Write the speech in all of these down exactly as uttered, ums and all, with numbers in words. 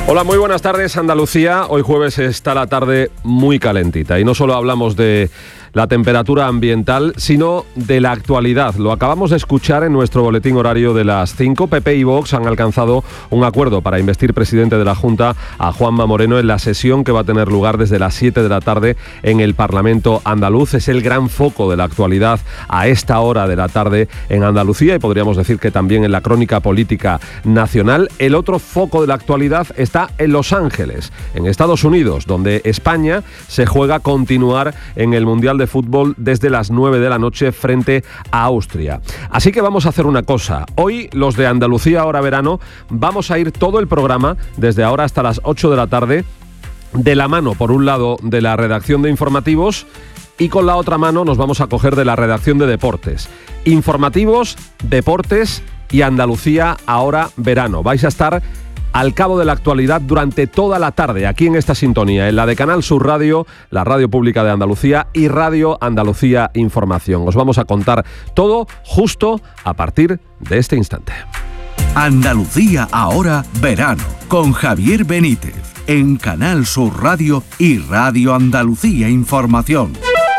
Hola, muy buenas tardes, Andalucía. Hoy jueves está la tarde muy calentita y no solo hablamos de la temperatura ambiental, sino de la actualidad. Lo acabamos de escuchar en nuestro boletín horario de las cinco. P P y Vox han alcanzado un acuerdo para investir presidente de la Junta a Juanma Moreno en la sesión que va a tener lugar desde las siete de la tarde en el Parlamento andaluz. Es el gran foco de la actualidad a esta hora de la tarde en Andalucía y podríamos decir que también en la crónica política nacional. El otro foco de la actualidad está en Los Ángeles, en Estados Unidos, donde España se juega continuar en el Mundial de Fútbol desde las nueve de la noche frente a Austria. Así que vamos a hacer una cosa. Hoy, los de Andalucía Ahora Verano, vamos a ir todo el programa, desde ahora hasta las ocho de la tarde, de la mano, por un lado, de la redacción de informativos y con la otra mano nos vamos a coger de la redacción de deportes. Informativos, deportes y Andalucía Ahora Verano. Vais a estar al cabo de la actualidad durante toda la tarde, aquí en esta sintonía, en la de Canal Sur Radio, la radio pública de Andalucía y Radio Andalucía Información. Os vamos a contar todo justo a partir de este instante. Andalucía Ahora Verano, con Javier Benítez, en Canal Sur Radio y Radio Andalucía Información.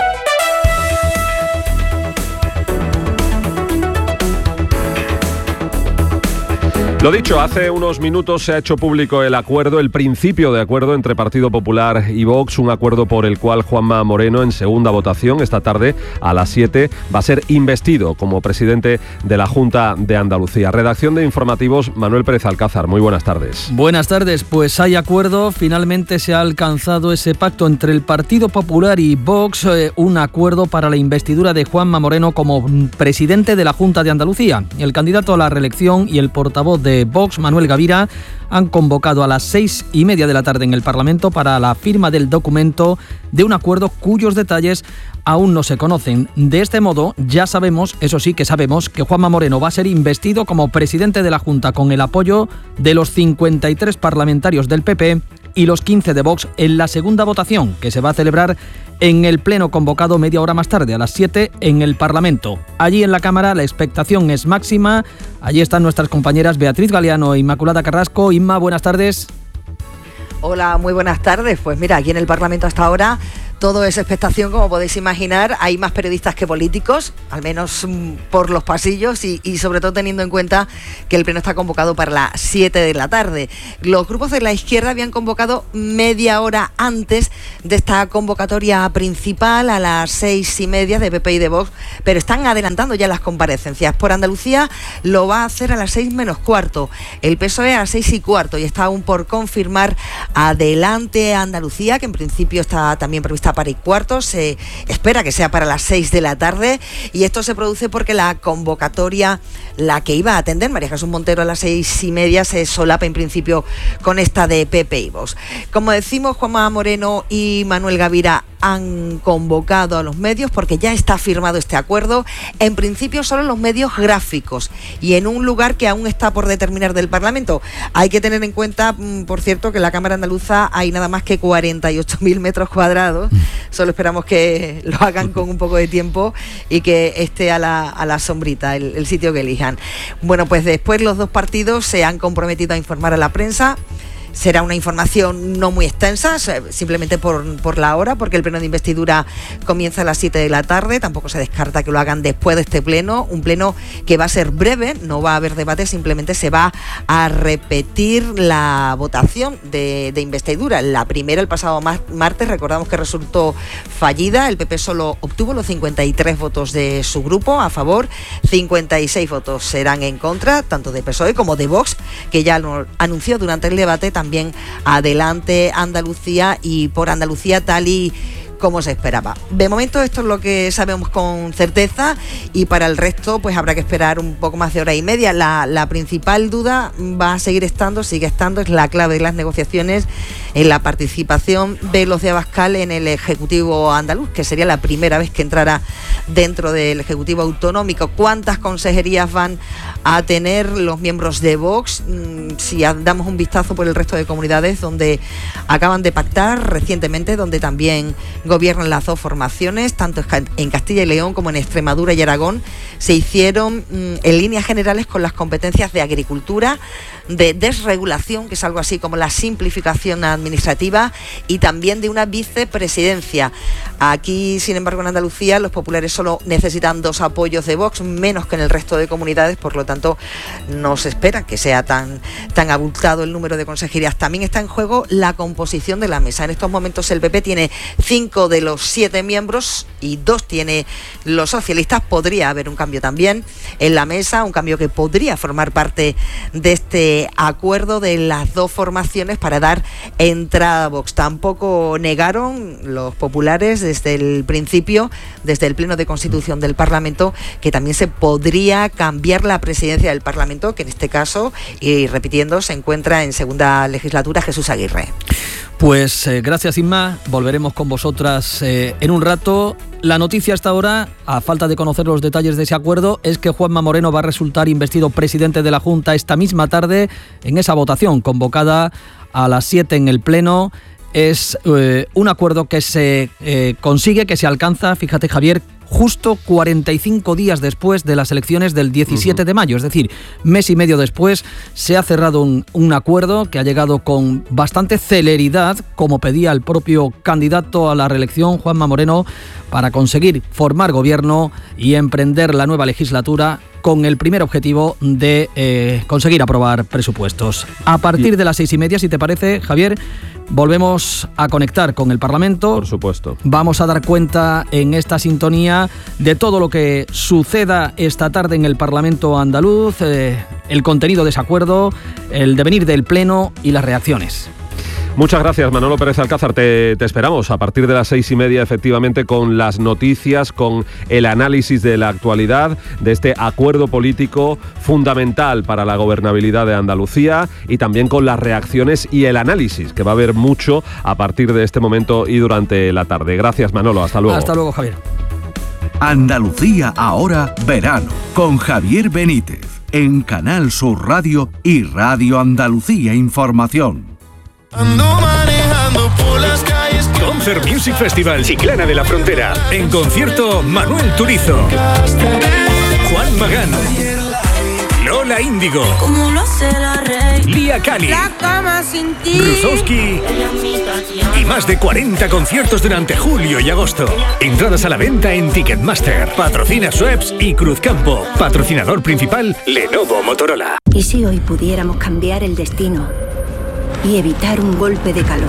Lo dicho, hace unos minutos se ha hecho público el acuerdo, el principio de acuerdo entre Partido Popular y Vox, un acuerdo por el cual Juanma Moreno, en segunda votación esta tarde a las siete, va a ser investido como presidente de la Junta de Andalucía. Redacción de informativos, Manuel Pérez Alcázar. Muy buenas tardes. Buenas tardes, pues hay acuerdo, finalmente se ha alcanzado ese pacto entre el Partido Popular y Vox, eh, un acuerdo para la investidura de Juanma Moreno como presidente de la Junta de Andalucía. El candidato a la reelección y el portavoz de Vox, Manuel Gavira, han convocado a las seis y media de la tarde en el Parlamento para la firma del documento de un acuerdo cuyos detalles aún no se conocen. De este modo, ya sabemos, eso sí que sabemos, que Juanma Moreno va a ser investido como presidente de la Junta con el apoyo de los cincuenta y tres parlamentarios del P P y los quince de Vox en la segunda votación, que se va a celebrar en el pleno convocado media hora más tarde, a las siete, en el Parlamento. Allí en la Cámara la expectación es máxima. Allí están nuestras compañeras Beatriz Galeano e Inmaculada Carrasco. Inma, buenas tardes. Hola, muy buenas tardes. Pues mira, aquí en el Parlamento hasta ahora todo es expectación, como podéis imaginar. Hay más periodistas que políticos, al menos mmm, por los pasillos y, y sobre todo teniendo en cuenta que el pleno está convocado para las siete de la tarde. Los grupos de la izquierda habían convocado media hora antes de esta convocatoria principal, a las seis y media, de P P y de Vox, pero están adelantando ya las comparecencias. Por Andalucía lo va a hacer a las seis menos cuarto, el P S O E a las seis y cuarto, y está aún por confirmar Adelante Andalucía, que en principio está también prevista para y cuarto. Se espera que sea para las seis de la tarde, y esto se produce porque la convocatoria, la que iba a atender María Jesús Montero a las seis y media, se solapa en principio con esta de P P y Vox. Como decimos, Juanma Moreno y Manuel Gavira han convocado a los medios porque ya está firmado este acuerdo, en principio solo los medios gráficos y en un lugar que aún está por determinar del Parlamento. Hay que tener en cuenta, por cierto, que en la Cámara Andaluza hay nada más que cuarenta y ocho mil metros cuadrados. Solo esperamos que lo hagan con un poco de tiempo y que esté a la, a la sombrita el, el sitio que elijan. Bueno, pues después los dos partidos se han comprometido a informar a la prensa. Será una información no muy extensa, simplemente por, por la hora, porque el pleno de investidura comienza a las siete de la tarde. Tampoco se descarta que lo hagan después de este pleno, un pleno que va a ser breve, no va a haber debate, simplemente se va a repetir la votación de, de investidura. La primera, el pasado martes, recordamos que resultó fallida. El P P solo obtuvo los cincuenta y tres votos de su grupo a favor, cincuenta y seis votos serán en contra, tanto de P S O E como de Vox, que ya lo anunció durante el debate. También Adelante Andalucía y por Andalucía, tal y como se esperaba. De momento esto es lo que sabemos con certeza, y para el resto pues habrá que esperar un poco más de hora y media. La, la principal duda va a seguir estando, sigue estando, es la clave de las negociaciones en la participación de los de Abascal en el Ejecutivo andaluz, que sería la primera vez que entrara dentro del Ejecutivo autonómico. ¿Cuántas consejerías van a tener los miembros de Vox? Si damos un vistazo por el resto de comunidades donde acaban de pactar recientemente, donde también gobiernan las dos formaciones, tanto en Castilla y León como en Extremadura y Aragón, se hicieron mmm, en líneas generales con las competencias de agricultura, de desregulación, que es algo así como la simplificación administrativa, y también de una vicepresidencia. Aquí, sin embargo, en Andalucía los populares solo necesitan dos apoyos de Vox, menos que en el resto de comunidades, por lo tanto no se espera que sea tan, tan abultado el número de consejerías. También está en juego la composición de la mesa. En estos momentos el P P tiene cinco de los siete miembros y dos tiene los socialistas. Podría haber un cambio también en la mesa, un cambio que podría formar parte de este acuerdo de las dos formaciones para dar entrada a Vox. Tampoco negaron los populares desde el principio, desde el Pleno de Constitución del Parlamento, que también se podría cambiar la presidencia del Parlamento, que en este caso, y repitiendo, se encuentra en segunda legislatura Jesús Aguirre. Pues eh, gracias, Inma. Volveremos con vosotras eh, en un rato. La noticia hasta ahora, a falta de conocer los detalles de ese acuerdo, es que Juanma Moreno va a resultar investido presidente de la Junta esta misma tarde en esa votación convocada a las siete en el Pleno. Es eh, un acuerdo que se eh, consigue, que se alcanza, fíjate, Javier, justo cuarenta y cinco días después de las elecciones del diecisiete de mayo, es decir, mes y medio después se ha cerrado un, un acuerdo que ha llegado con bastante celeridad, como pedía el propio candidato a la reelección, Juanma Moreno, para conseguir formar gobierno y emprender la nueva legislatura con el primer objetivo de eh, conseguir aprobar presupuestos. A partir de las seis y media, si te parece, Javier, volvemos a conectar con el Parlamento. Por supuesto. Vamos a dar cuenta en esta sintonía de todo lo que suceda esta tarde en el Parlamento andaluz, eh, el contenido de ese acuerdo, el devenir del Pleno y las reacciones. Muchas gracias, Manolo Pérez Alcázar. Te, te esperamos a partir de las seis y media, efectivamente, con las noticias, con el análisis de la actualidad, de este acuerdo político fundamental para la gobernabilidad de Andalucía, y también con las reacciones y el análisis, que va a haber mucho a partir de este momento y durante la tarde. Gracias, Manolo. Hasta luego. Hasta luego, Javier. Andalucía ahora, verano, con Javier Benítez, en Canal Sur Radio y Radio Andalucía Información. Ando manejando por las calles. Concert Music Festival Chiclana de la Frontera. En concierto, Manuel Turizo, Juan Magán, Lola Índigo, Lía Cali, Rusowski y más de cuarenta conciertos durante julio y agosto. Entradas a la venta en Ticketmaster. Patrocina Schweppes y Cruzcampo. Patrocinador principal, Lenovo Motorola. ¿Y si hoy pudiéramos cambiar el destino y evitar un golpe de calor?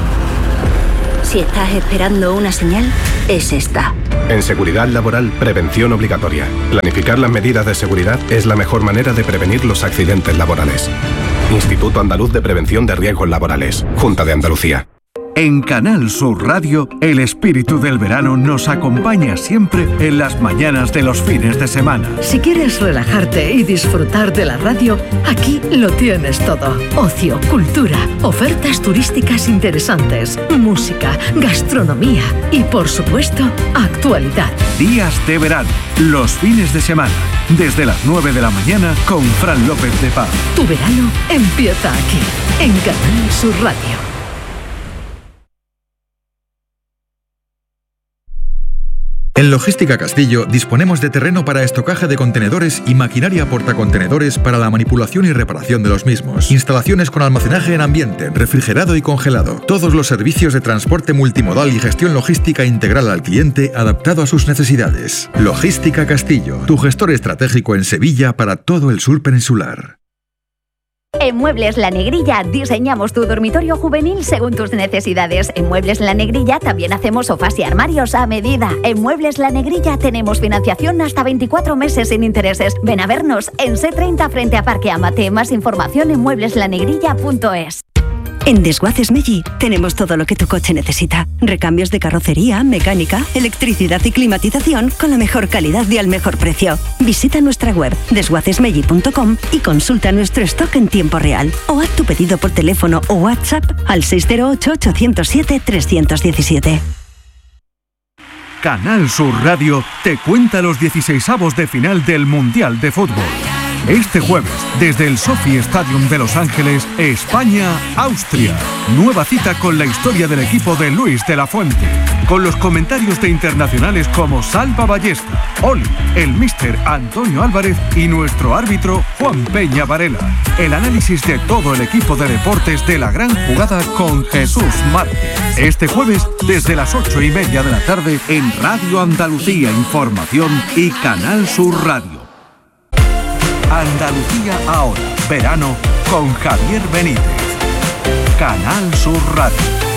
Si estás esperando una señal, es esta. En seguridad laboral, prevención obligatoria. Planificar las medidas de seguridad es la mejor manera de prevenir los accidentes laborales. Instituto Andaluz de Prevención de Riesgos Laborales. Junta de Andalucía. En Canal Sur Radio, el espíritu del verano nos acompaña siempre en las mañanas de los fines de semana. Si quieres relajarte y disfrutar de la radio, aquí lo tienes todo. Ocio, cultura, ofertas turísticas interesantes, música, gastronomía y, por supuesto, actualidad. Días de verano, los fines de semana, desde las nueve de la mañana con Fran López de Paz. Tu verano empieza aquí, en Canal Sur Radio. En Logística Castillo disponemos de terreno para estocaje de contenedores y maquinaria portacontenedores para la manipulación y reparación de los mismos. Instalaciones con almacenaje en ambiente, refrigerado y congelado. Todos los servicios de transporte multimodal y gestión logística integral al cliente adaptado a sus necesidades. Logística Castillo, tu gestor estratégico en Sevilla para todo el sur peninsular. En Muebles La Negrilla diseñamos tu dormitorio juvenil según tus necesidades. En Muebles La Negrilla también hacemos sofás y armarios a medida. En Muebles La Negrilla tenemos financiación hasta veinticuatro meses sin intereses. Ven a vernos en C treinta frente a Parque Amate. Más información en muebles la negrilla punto es. En Desguaces Meggi tenemos todo lo que tu coche necesita. Recambios de carrocería, mecánica, electricidad y climatización con la mejor calidad y al mejor precio. Visita nuestra web desguaces meggi punto com y consulta nuestro stock en tiempo real. O haz tu pedido por teléfono o WhatsApp al seis cero ocho, ocho cero siete, tres uno siete. Canal Sur Radio te cuenta los dieciseisavos de final del Mundial de Fútbol. Este jueves, desde el Sophie Stadium de Los Ángeles, España-Austria. Nueva cita con la historia del equipo de Luis de la Fuente. Con los comentarios de internacionales como Salva Ballesta, Oli, el míster Antonio Álvarez y nuestro árbitro Juan Peña Varela. El análisis de todo el equipo de deportes de la gran jugada con Jesús Márquez. Este jueves, desde las ocho y media de la tarde, en Radio Andalucía Información y Canal Sur Radio. Andalucía ahora, verano con Javier Benítez. Canal Sur Radio.